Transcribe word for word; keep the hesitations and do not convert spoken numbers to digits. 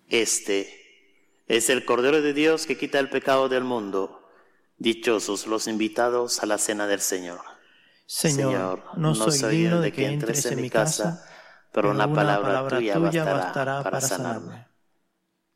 Este es el Cordero de Dios que quita el pecado del mundo. Dichosos los invitados a la cena del Señor. Señor, Señor no, no soy digno de que entres en mi casa, pero una palabra, palabra tuya bastará, bastará para sanarme.